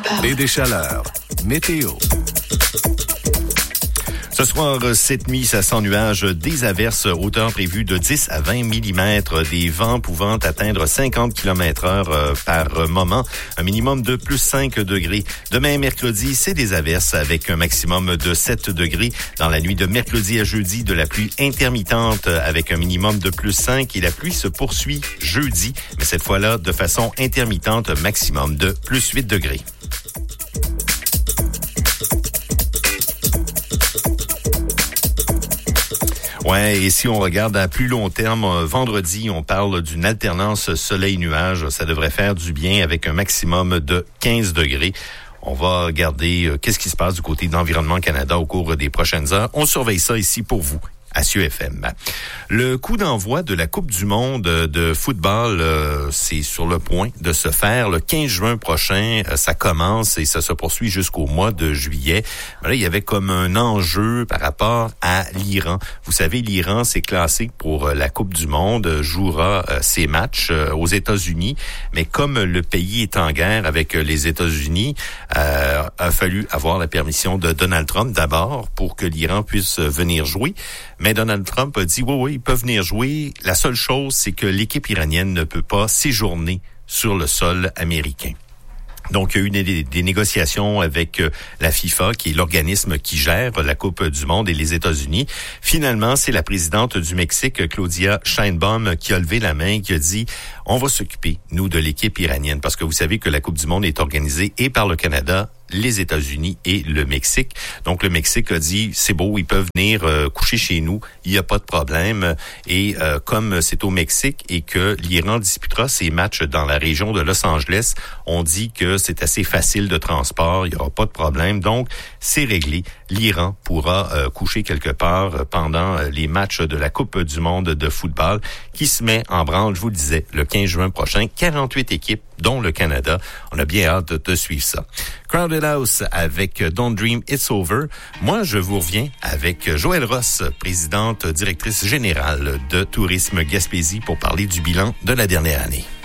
Et des chaleurs. Météo. Ce soir, cette nuit, ça sent nuage, des averses, hauteur prévue de 10 à 20 mm, des vents pouvant atteindre 50 km/h par moment, un minimum de plus 5 degrés. Demain, mercredi, c'est des averses avec un maximum de 7 degrés. Dans la nuit de mercredi à jeudi, de la pluie intermittente avec un minimum de plus 5 et la pluie se poursuit jeudi, mais cette fois-là, de façon intermittente, maximum de plus 8 degrés. Ouais, et si on regarde à plus long terme, vendredi, on parle d'une alternance soleil-nuage. Ça devrait faire du bien avec un maximum de 15 degrés. On va regarder qu'est-ce qui se passe du côté d'Environnement Canada au cours des prochaines heures. On surveille ça ici pour vous. À CIEFM. Le coup d'envoi de la Coupe du monde de football, c'est sur le point de se faire. Le 15 juin prochain, ça commence et ça se poursuit jusqu'au mois de juillet. Mais là, il y avait comme un enjeu par rapport à l'Iran. Vous savez, l'Iran, c'est classé pour la Coupe du monde, jouera ses matchs aux États-Unis. Mais comme le pays est en guerre avec les États-Unis, a fallu avoir la permission de Donald Trump d'abord pour que l'Iran puisse venir jouer. Mais Donald Trump a dit, oui, ils peuvent venir jouer. La seule chose, c'est que l'équipe iranienne ne peut pas séjourner sur le sol américain. Donc, il y a eu des négociations avec la FIFA, qui est l'organisme qui gère la Coupe du monde, et les États-Unis. Finalement, c'est la présidente du Mexique, Claudia Sheinbaum, qui a levé la main et qui a dit, on va s'occuper, nous, de l'équipe iranienne. Parce que vous savez que la Coupe du monde est organisée et par le Canada, les États-Unis et le Mexique. Donc, le Mexique a dit, c'est beau, ils peuvent venir coucher chez nous, il n'y a pas de problème. Et comme c'est au Mexique et que l'Iran disputera ses matchs dans la région de Los Angeles, on dit que c'est assez facile de transport, il n'y aura pas de problème. Donc, c'est réglé. L'Iran pourra coucher quelque part pendant les matchs de la Coupe du monde de football qui se met en branle, je vous le disais, le 15 juin prochain. 48 équipes, dont le Canada. On a bien hâte de suivre ça. Crowded House avec Don't Dream It's Over. Moi, je vous reviens avec Joëlle Ross, présidente directrice générale de Tourisme Gaspésie, pour parler du bilan de la dernière année.